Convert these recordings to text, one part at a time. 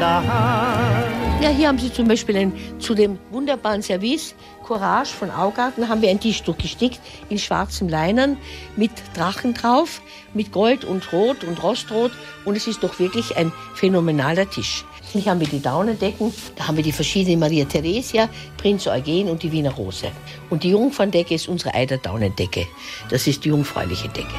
daheim. Ja, hier haben Sie zum Beispiel zu dem wunderbaren Service Courage von Augarten haben wir ein Tischtuch gestickt in schwarzem Leinen mit Drachen drauf, mit Gold und Rot und Rostrot. Und es ist doch wirklich ein phänomenaler Tisch. Hier haben wir die Daunendecken, da haben wir die verschiedenen Maria Theresia, Prinz Eugen und die Wiener Rose. Und die Jungfrauendecke ist unsere Eider-Daunendecke. Das ist die jungfräuliche Decke.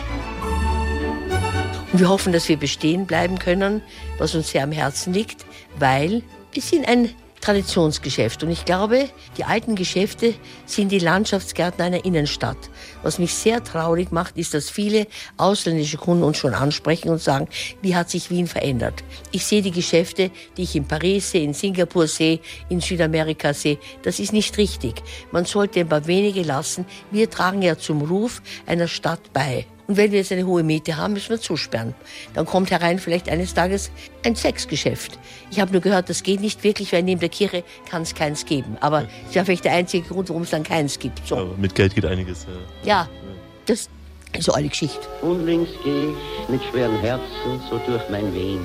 Und wir hoffen, dass wir bestehen bleiben können, was uns sehr am Herzen liegt, weil wir sind ein Traditionsgeschäft. Und ich glaube, die alten Geschäfte sind die Landschaftsgärten einer Innenstadt. Was mich sehr traurig macht, ist, dass viele ausländische Kunden uns schon ansprechen und sagen, wie hat sich Wien verändert? Ich sehe die Geschäfte, die ich in Paris sehe, in Singapur sehe, in Südamerika sehe. Das ist nicht richtig. Man sollte ein paar wenige lassen. Wir tragen ja zum Ruf einer Stadt bei. Und wenn wir jetzt eine hohe Miete haben, müssen wir zusperren. Dann kommt herein vielleicht eines Tages ein Sexgeschäft. Ich habe nur gehört, das geht nicht wirklich, weil neben der Kirche kann es keins geben. Aber das ist ja vielleicht der einzige Grund, warum es dann keins gibt. So. Aber mit Geld geht einiges. Ja, das ist so eine Geschichte. Und links gehe ich mit schweren Herzen so durch mein Wien.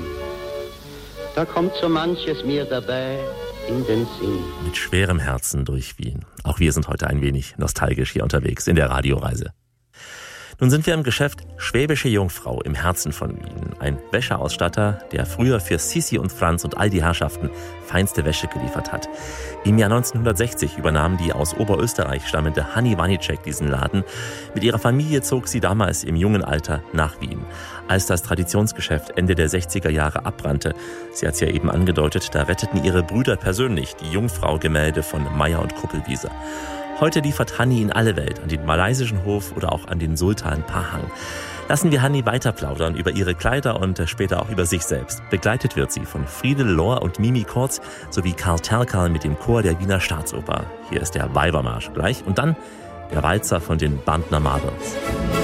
Da kommt so manches mir dabei in den Sinn. Mit schwerem Herzen durch Wien. Auch wir sind heute ein wenig nostalgisch hier unterwegs in der Radioreise. Nun sind wir im Geschäft Schwäbische Jungfrau im Herzen von Wien. Ein Wäscheausstatter, der früher für Sissi und Franz und all die Herrschaften feinste Wäsche geliefert hat. Im Jahr 1960 übernahm die aus Oberösterreich stammende Hanni Wanicek diesen Laden. Mit ihrer Familie zog sie damals im jungen Alter nach Wien. Als das Traditionsgeschäft Ende der 60er Jahre abbrannte, sie hat es ja eben angedeutet, da retteten ihre Brüder persönlich die Jungfrau-Gemälde von Meyer und Kuppelwieser. Heute liefert Hanni in alle Welt, an den malaysischen Hof oder auch an den Sultan Pahang. Lassen wir Hanni weiter plaudern über ihre Kleider und später auch über sich selbst. Begleitet wird sie von Friedel Lohr und Mimi Kurz sowie Karl Terkal mit dem Chor der Wiener Staatsoper. Hier ist der Weibermarsch gleich und dann der Walzer von den Bandner Marbles.